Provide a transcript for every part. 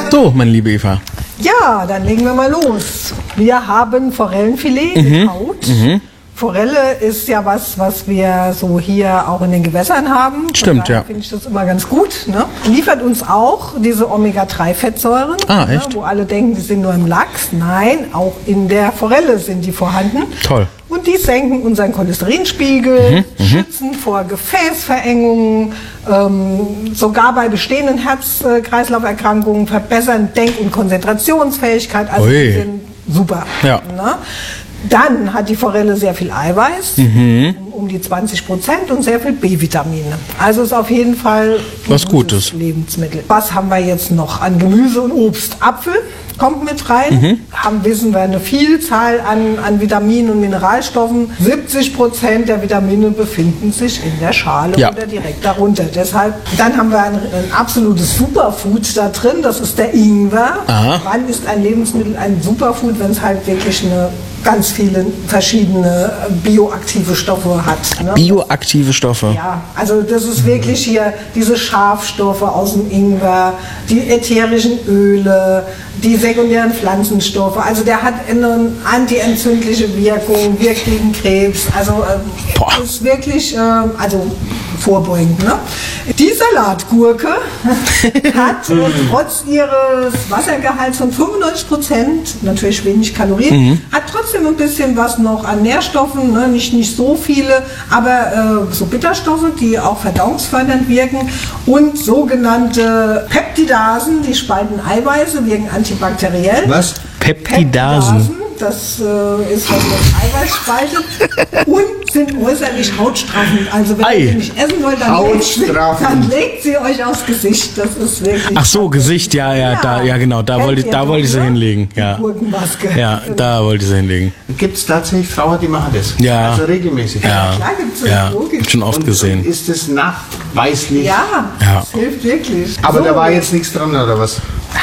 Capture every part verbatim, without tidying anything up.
So, meine liebe Eva. Ja, dann legen wir mal los. Wir haben Forellenfilet Mhm. mit Haut. Mhm. Forelle ist ja was, was wir so hier auch in den Gewässern haben. Von Stimmt, daher ja. finde ich das immer ganz gut. Ne? Liefert uns auch diese Omega drei Fettsäuren, Ah, echt? Ne, wo alle denken, die sind nur im Lachs. Nein, auch in der Forelle sind die vorhanden. Toll. Und die senken unseren Cholesterinspiegel, Mhm, schützen vor Gefäßverengungen, ähm, sogar bei bestehenden Herz-Kreislauf-Erkrankungen, verbessern Denk- und Konzentrationsfähigkeit. Also Ui. die sind super. Ja. Ne? Dann hat die Forelle sehr viel Eiweiß, Mhm. um, um die zwanzig Prozent und sehr viel B-Vitamine. Also ist auf jeden Fall ein Was Gutes. Lebensmittel. Was haben wir jetzt noch an Gemüse und Obst? Apfel kommt mit rein. Mhm. Haben, wissen wir, eine Vielzahl an, an Vitaminen und Mineralstoffen. siebzig Prozent der Vitamine befinden sich in der Schale Ja. oder direkt darunter. Deshalb, dann haben wir ein, ein absolutes Superfood da drin. Das ist der Ingwer. Aha. Wann ist ein Lebensmittel ein Superfood, wenn es halt wirklich eine ganz viele verschiedene bioaktive Stoffe hat. Ne? Bioaktive Stoffe. Ja, also das ist wirklich hier diese Schafstoffe aus dem Ingwer, die ätherischen Öle, die sekundären Pflanzenstoffe. Also der hat eine antientzündliche Wirkung, wirkt gegen Krebs. Also Boah. äh, ist wirklich, äh, also vorbeugend. Ne? Die Salatgurke hat äh, trotz ihres Wassergehalts von fünfundneunzig Prozent, natürlich wenig Kalorien, Mhm. hat trotzdem ein bisschen was noch an Nährstoffen, ne? nicht, nicht so viele, aber äh, so Bitterstoffe, die auch verdauungsfördernd wirken und sogenannte Peptidasen, die spalten Eiweiße, wirken antibakteriell. Was? Peptidasen. Das äh, ist, was das Eiweiß spaltet und sind äußerlich hautstraffend. Also wenn Ei. ihr sie nicht essen wollt, dann legt, sie, Hautstraffend. dann legt sie euch aufs Gesicht. Das ist wirklich... Ach so, Gesicht, ja, ja, da, ja genau, da Kennt wollte, ihr da doch, wollte ich sie ne? hinlegen. Die Ja, Gurkenmaske. ja, da wollte ich sie hinlegen. Gibt es tatsächlich Frauen, die machen das? Ja. Also regelmäßig? Ja, klar gibt's das. ja, Wo gibt's schon oft Und gesehen. ist es nachweislich? Ja, Ja. das hilft wirklich. Aber So. da war jetzt nichts dran, oder was?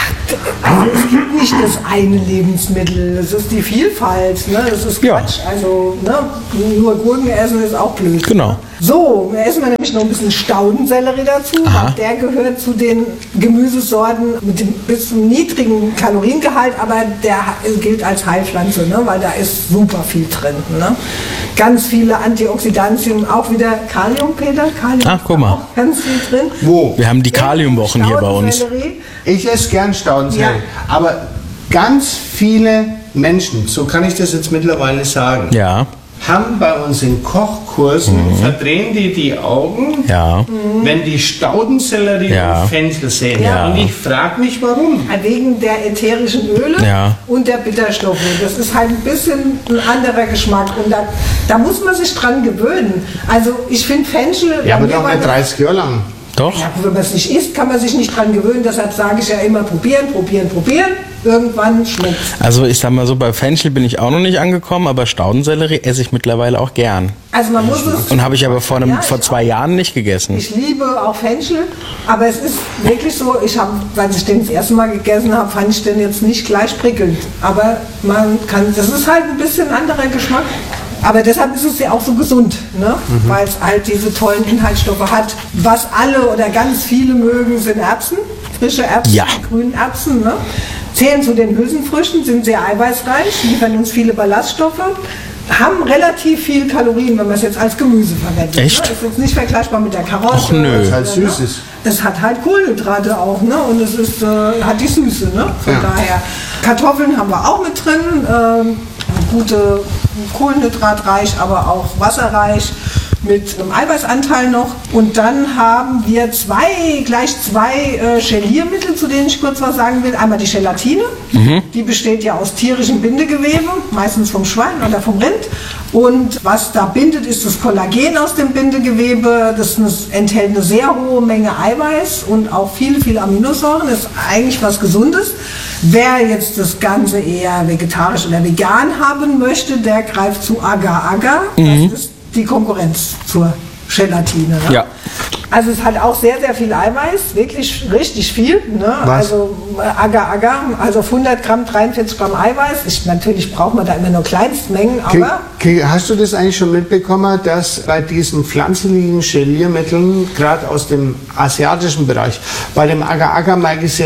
Also es gibt nicht das eine Lebensmittel, es ist die Vielfalt, ne? Das ist Ja. Quatsch. Also ne? Nur Gurken essen ist auch blöd. Genau. Ne? So, wir essen wir nämlich noch ein bisschen Staudensellerie dazu. Aha. Der gehört zu den Gemüsesorten mit dem bis zum niedrigen Kaloriengehalt, aber der gilt als Heilpflanze, ne? Weil da ist super viel drin. Ne? Ganz viele Antioxidantien, auch wieder Kalium, Peter. Kalium Ach, ist guck da mal. auch ganz viel drin. Wo? Wir haben die Kaliumwochen hier bei uns. Staudensellerie. Ich esse gern Staudensellerie. Ja. Aber ganz viele Menschen, so kann ich das jetzt mittlerweile sagen, Ja, haben bei uns in Kochkursen, verdrehen die die Augen, ja. wenn die Staudensellerie Ja. und Fenchel sehen. Ja. Und ich frage mich, warum. Wegen der ätherischen Öle Ja. und der Bitterstoffe. Das ist halt ein bisschen ein anderer Geschmack und da, da muss man sich dran gewöhnen. Also ich finde Fenchel... Ja, aber mir doch war nicht das- dreißig Jahre lang. Doch? Ja, wenn man es nicht isst, kann man sich nicht dran gewöhnen. Deshalb sage ich ja immer probieren, probieren, probieren. Irgendwann schmeckt's. Also ich sag mal so, bei Fenchel bin ich auch noch nicht angekommen, aber Staudensellerie esse ich mittlerweile auch gern. Also man muss es... Und habe ich aber vor, einem, Ja, vor ich zwei auch. Jahren nicht gegessen. Ich liebe auch Fenchel, aber es ist wirklich so, ich habe, als ich den das erste Mal gegessen habe, fand ich den jetzt nicht gleich prickelnd. Aber man kann, das ist halt ein bisschen anderer Geschmack. Aber deshalb ist es ja auch so gesund, ne? Mhm. Weil es halt diese tollen Inhaltsstoffe hat. Was alle oder ganz viele mögen, sind Erbsen, frische Erbsen, Ja. grüne Erbsen. Ne? Zählen zu den Hülsenfrüchten, sind sehr eiweißreich, liefern uns viele Ballaststoffe, haben relativ viel Kalorien, wenn man es jetzt als Gemüse verwendet. Echt? Ne? Ist jetzt nicht vergleichbar mit der Karotte. Ach, nö. Weil es halt oder, süß ne? ist. Es hat halt Kohlenhydrate auch, ne? Und es ist, äh, hat die Süße, ne? Von Ja. daher. Kartoffeln haben wir auch mit drin. Ähm, gute kohlenhydratreich, aber auch wasserreich mit einem Eiweißanteil noch. Und dann haben wir zwei, gleich zwei äh, Geliermittel, zu denen ich kurz was sagen will. Einmal die Gelatine, die besteht ja aus tierischem Bindegewebe, meistens vom Schwein oder vom Rind. Und was da bindet, ist das Kollagen aus dem Bindegewebe. Das enthält eine sehr hohe Menge Eiweiß und auch viele, viele Aminosäuren. Das ist eigentlich was Gesundes. Wer jetzt das Ganze eher vegetarisch oder vegan haben möchte, der greift zu Agar-Agar. Das ist die Konkurrenz zur Gelatine. Ne? Ja. Also es hat auch sehr, sehr viel Eiweiß, wirklich richtig viel. Ne? Was? Also Agar-Agar, also auf hundert Gramm, dreiundvierzig Gramm Eiweiß. Ich, natürlich braucht man da immer nur Kleinstmengen, Ke- aber... Ke- Hast du das eigentlich schon mitbekommen, dass bei diesen pflanzlichen Geliermitteln, gerade aus dem asiatischen Bereich, bei dem Agar-Agar mag ich es jetzt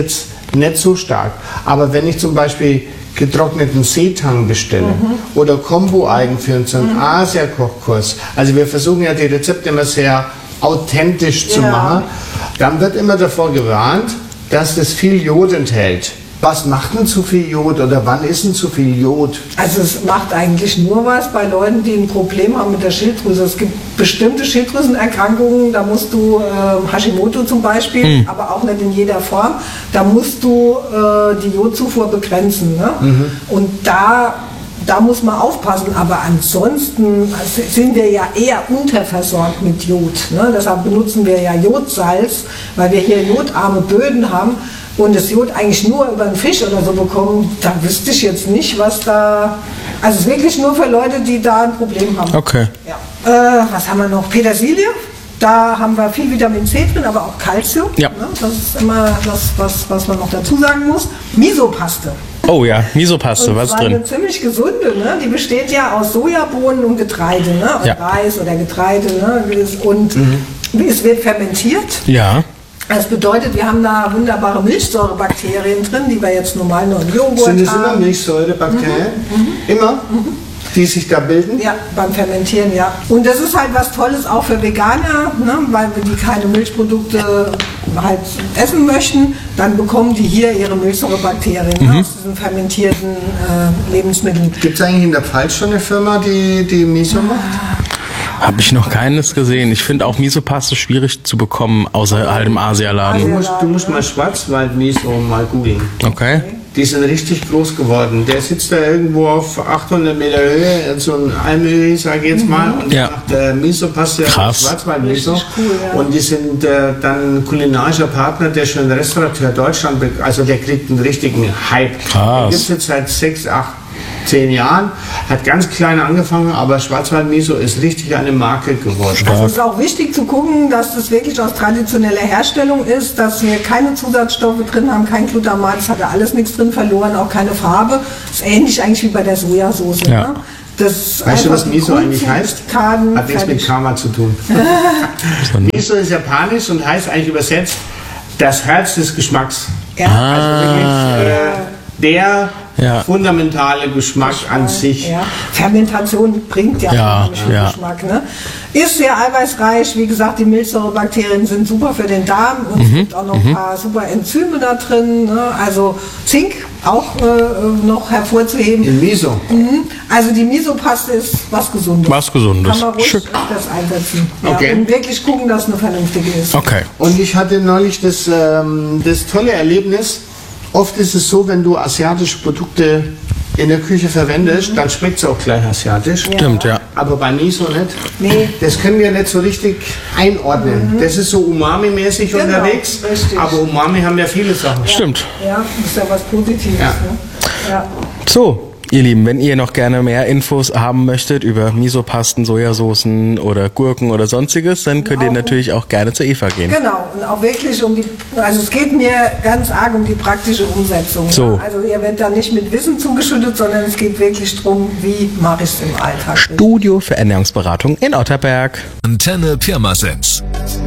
nicht so stark. Aber wenn ich zum Beispiel getrockneten Seetang bestelle mhm. oder Kombo-Algen für unseren mhm. Asia-Kochkurs, also wir versuchen ja die Rezepte immer sehr authentisch zu ja. machen, dann wird immer davor gewarnt, dass das viel Jod enthält. Was macht denn zu viel Jod oder wann ist denn zu viel Jod? Also es macht eigentlich nur was bei Leuten, die ein Problem haben mit der Schilddrüse. Es gibt bestimmte Schilddrüsenerkrankungen, da musst du, äh, Hashimoto zum Beispiel, mhm. aber auch nicht in jeder Form, da musst du äh, die Jodzufuhr begrenzen. Ne? Mhm. Und da, da muss man aufpassen, aber ansonsten sind wir ja eher unterversorgt mit Jod. Ne? Deshalb benutzen wir ja Jodsalz, weil wir hier jodarme Böden haben. Und das Jod eigentlich nur über einen Fisch oder so bekommen, da wüsste ich jetzt nicht, was da... Also es ist wirklich nur für Leute, die da ein Problem haben. Okay. Ja. Äh, was haben wir noch? Petersilie. Da haben wir viel Vitamin C drin, aber auch Calcium. Ja. Ne? Das ist immer das, was, was man noch dazu sagen muss. Misopaste. Oh ja, Misopaste, was ist drin? Eine ziemlich gesunde, ne? Die besteht ja aus Sojabohnen und Getreide, ne? Ja. Reis oder Getreide. Ne? Und mhm. es wird fermentiert. Ja. Das bedeutet, wir haben da wunderbare Milchsäurebakterien drin, die wir jetzt normal nur im Joghurt haben. Sind es immer Milchsäurebakterien? Mhm. Mhm. Immer? Mhm. Die sich da bilden? Ja, beim Fermentieren, ja. Und das ist halt was Tolles auch für Veganer, ne? Weil die keine Milchprodukte halt essen möchten, dann bekommen die hier ihre Milchsäurebakterien mhm. ne? aus diesen fermentierten äh, Lebensmitteln. Gibt es eigentlich in der Pfalz schon eine Firma, die, die Miso macht? Habe ich noch keines gesehen. Ich finde auch Misopaste schwierig zu bekommen, außer halt im Asialaden. Du musst, du musst mal Schwarzwald-Miso mal googeln. Okay. Die sind richtig groß geworden. Der sitzt da irgendwo auf achthundert Meter Höhe, so ein Almöhi, sage ich jetzt mal, und ja. macht äh, Miso-Paste, Schwarzwald-Miso. Cool, ja. Und die sind äh, dann kulinarischer Partner, der schon Restaurateur Deutschland, also der kriegt einen richtigen Hype. Krass. Der gibt es jetzt seit sechs, acht, zehn Jahren, hat ganz klein angefangen, aber Schwarzwald-Miso ist richtig eine Marke geworden. Also es ist auch wichtig zu gucken, dass das wirklich aus traditioneller Herstellung ist, dass wir keine Zusatzstoffe drin haben, kein Glutamat, es hat ja alles nichts drin verloren, auch keine Farbe. Das ist ähnlich eigentlich wie bei der Sojasauce. Ja. Ne? Das weißt du, was Miso eigentlich heißt? Hat nichts mit Karma zu tun. Miso ist japanisch und heißt eigentlich übersetzt das Herz des Geschmacks. Ja. Also wirklich, äh, der ja. fundamentale Geschmack, Geschmack an sich. Ja. Fermentation bringt ja, ja, einen ja. Geschmack. Ne? Ist sehr eiweißreich. Wie gesagt, die Milchsäurebakterien sind super für den Darm und mhm. es gibt auch noch ein paar super Enzyme da drin. Ne? Also Zink auch äh, noch hervorzuheben. In Miso. Mhm. Also die Miso-Paste ist was Gesundes. Was Gesundes. Kann man ruhig Schick. das einsetzen. Ja, okay. und wirklich gucken, dass es eine vernünftige ist. Okay. Und ich hatte neulich das, ähm, das tolle Erlebnis. Oft ist es so, wenn du asiatische Produkte in der Küche verwendest, mhm. dann schmeckt es auch gleich asiatisch. Ja. Stimmt, ja. Aber bei Miso nicht. Nee. Das können wir nicht so richtig einordnen. Mhm. Das ist so Umami-mäßig genau, unterwegs. Richtig. Aber Umami haben ja viele Sachen. Ja. Stimmt. Ja, ist ja was Positives. Ja. Ne? Ja. So, ihr Lieben, wenn ihr noch gerne mehr Infos haben möchtet über Misopasten, Sojasoßen oder Gurken oder sonstiges, dann könnt ihr natürlich auch gerne zur Eva gehen. Genau, und auch wirklich um die, also es geht mir ganz arg um die praktische Umsetzung. So. Also ihr werdet da nicht mit Wissen zugeschüttet, sondern es geht wirklich darum, wie mache ich es im Alltag. Studio für Ernährungsberatung in Otterberg. Antenne Pirmasens.